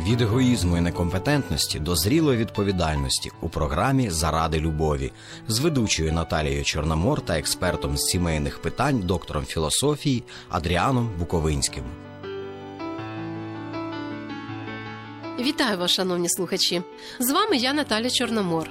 Від егоїзму і некомпетентності до зрілої відповідальності у програмі «Заради любові» з ведучою Наталією Чорномор та експертом з сімейних питань, доктором філософії Адріаном Буковинським. Вітаю вас, шановні слухачі! З вами я, Наталя Чорномор.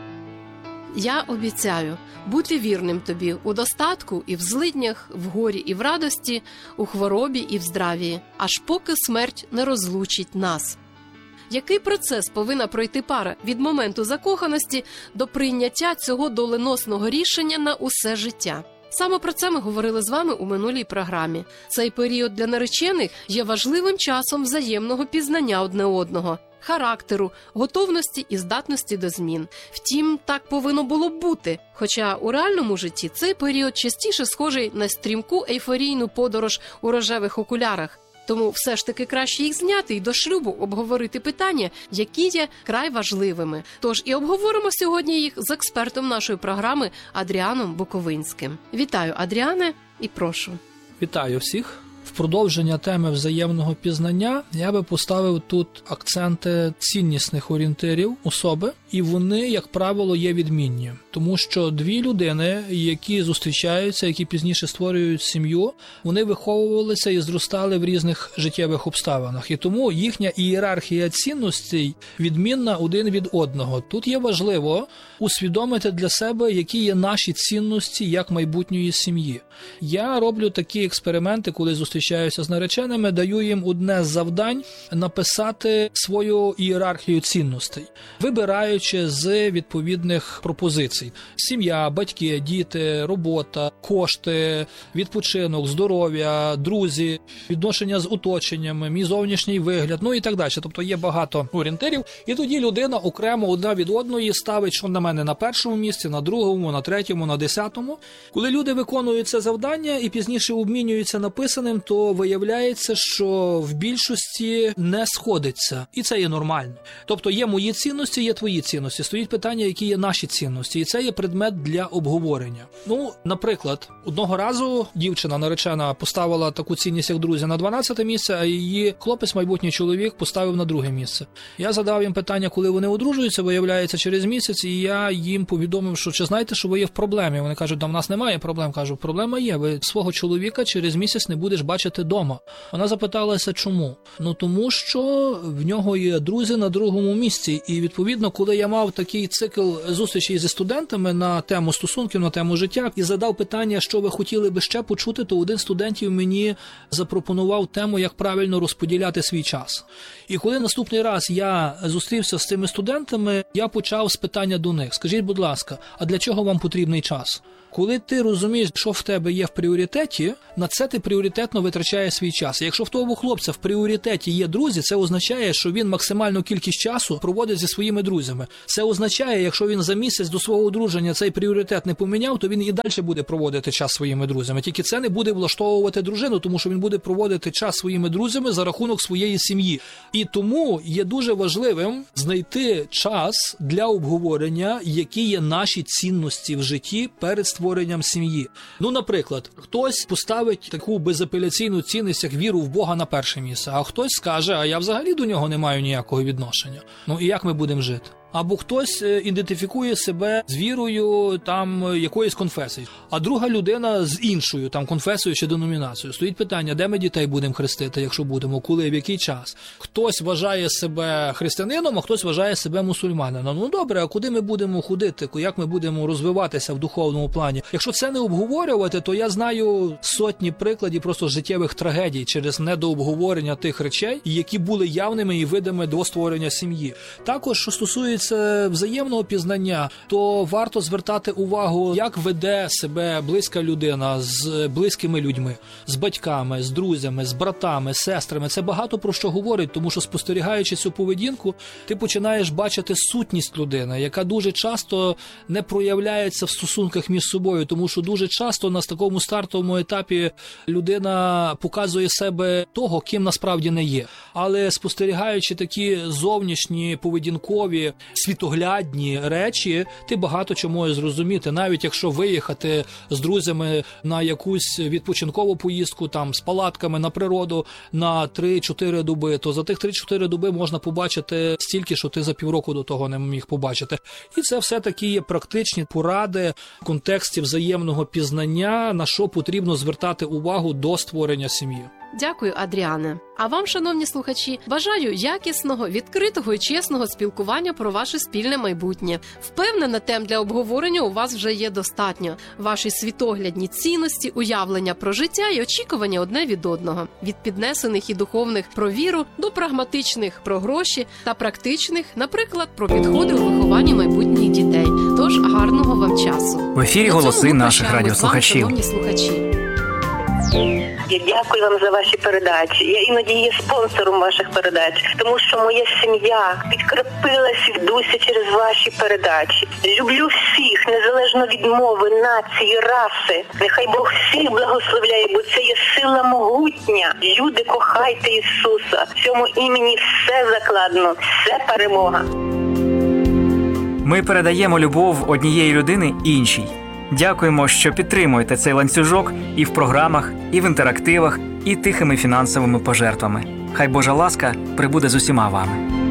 Я обіцяю бути вірним тобі у достатку і в злиднях, в горі і в радості, у хворобі і в здравії, аж поки смерть не розлучить нас. Який процес повинна пройти пара від моменту закоханості до прийняття цього доленосного рішення на усе життя? Саме про це ми говорили з вами у минулій програмі. Цей період для наречених є важливим часом взаємного пізнання одне одного, характеру, готовності і здатності до змін. Втім, так повинно було б бути. Хоча у реальному житті цей період частіше схожий на стрімку ейфорійну подорож у рожевих окулярах. Тому все ж таки краще їх зняти і до шлюбу обговорити питання, які є край важливими. Тож і обговоримо сьогодні їх з експертом нашої програми Адріаном Буковинським. Вітаю, Адріане, і прошу. Вітаю всіх. В продовження теми взаємного пізнання я би поставив тут акценти ціннісних орієнтирів особи, і вони, як правило, є відмінні. Тому що дві людини, які зустрічаються, які пізніше створюють сім'ю, вони виховувалися і зростали в різних життєвих обставинах. І тому їхня ієрархія цінностей відмінна один від одного. Тут є важливо усвідомити для себе, які є наші цінності як майбутньої сім'ї. Я роблю такі експерименти, коли зустрічаюся з нареченими, даю їм одне з завдань написати свою ієрархію цінностей, вибираючи з відповідних пропозицій. Сім'я, батьки, діти, робота, кошти, відпочинок, здоров'я, друзі, відношення з оточенням, мій зовнішній вигляд, і так далі. Тобто є багато орієнтирів. І тоді людина окремо одна від одної ставить, що на мене на першому місці, на другому, на третьому, на 10-му. Коли люди виконують це завдання і пізніше обмінюються написаним, то виявляється, що в більшості не сходиться. І це є нормально. Тобто є мої цінності, є твої цінності. Стоїть питання, які є наші цінності. І це є предмет для обговорення. Наприклад, одного разу дівчина наречена поставила таку цінність, як друзі, на 12-те місце, а її хлопець, майбутній чоловік, поставив на 2-ге місце. Я задав їм питання, коли вони одружуються, виявляється, через місяць, і я їм повідомив, що чи знаєте, що ви є в проблемі? Вони кажуть, в нас немає проблем. Кажу, проблема є, ви свого чоловіка через місяць не будеш бачити дома. Вона запиталася, чому? Тому що в нього є друзі на 2-му місці. І, відповідно, коли я мав такий цикл зустрічей зі студентами на тему стосунків, на тему життя, і задав питання, що ви хотіли би ще почути, то один з студентів мені запропонував тему, як правильно розподіляти свій час. І коли наступний раз я зустрівся з цими студентами, я почав з питання до них. Скажіть, будь ласка, а для чого вам потрібний час? Коли ти розумієш, що в тебе є в пріоритеті, на це ти пріоритетно витрачаєш свій час. І якщо в того хлопця в пріоритеті є друзі, це означає, що він максимальну кількість часу проводить зі своїми друзями. Це означає, якщо він за місяць до свого одруження цей пріоритет не поміняв, то він і далі буде проводити час своїми друзями. Тільки це не буде влаштовувати дружину, тому що він буде проводити час своїми друзями за рахунок своєї сім'ї. І тому є дуже важливим знайти час для обговорення, які є наші цінності в житті перед створенням сім'ї. Наприклад, хтось поставить таку безапеляційну цінність, як віру в Бога на перше місце, а хтось скаже, а я взагалі до нього не маю ніякого відношення. І як ми будемо жити? Або хтось ідентифікує себе з вірою якоїсь конфесії, а друга людина з іншою конфесією чи деномінацією. Стоїть питання, де ми дітей будемо хрестити, якщо будемо, коли, в який час. Хтось вважає себе християнином, а хтось вважає себе мусульманином. Добре, а куди ми будемо ходити, як ми будемо розвиватися в духовному плані? Якщо це не обговорювати, то я знаю сотні прикладів просто життєвих трагедій через недообговорення тих речей, які були явними і видимими до створення сім'ї. Також, що стосується взаємного пізнання, то варто звертати увагу, як веде себе близька людина з близькими людьми, з батьками, з друзями, з братами, з сестрами. Це багато про що говорить, тому що, спостерігаючи цю поведінку, ти починаєш бачити сутність людини, яка дуже часто не проявляється в стосунках між собою, тому що дуже часто на такому стартовому етапі людина показує себе того, ким насправді не є. але спостерігаючи такі зовнішні поведінкові світоглядні речі, ти багато чого можеш зрозуміти. Навіть якщо виїхати з друзями на якусь відпочинкову поїздку там з палатками на природу на 3-4 доби, то за тих 3-4 доби можна побачити стільки, що ти за півроку до того не міг побачити. І це все такі є практичні поради в контексті взаємного пізнання, на що потрібно звертати увагу до створення сім'ї. Дякую, Адріане. А вам, шановні слухачі, бажаю якісного, відкритого і чесного спілкування про ваше спільне майбутнє. Впевнена, тем для обговорення у вас вже є достатньо. Ваші світоглядні цінності, уявлення про життя і очікування одне від одного. Від піднесених і духовних про віру до прагматичних про гроші та практичних, наприклад, про підходи у вихованні майбутніх дітей. Тож гарного вам часу. В ефірі голоси наших радіослухачів. Шановні слухачі. Я дякую вам за ваші передачі. Я іноді є спонсором ваших передач, тому що моя сім'я підкріпилась в дусі через ваші передачі. Люблю всіх, незалежно від мови, нації, раси. Нехай Бог всіх благословляє, бо це є сила могутня. Люди, кохайте Ісуса. В цьому імені все закладено, все перемога. Ми передаємо любов однієї людини іншій. Дякуємо, що підтримуєте цей ланцюжок і в програмах, і в інтерактивах, і тихими фінансовими пожертвами. Хай Божа ласка прибуде з усіма вами.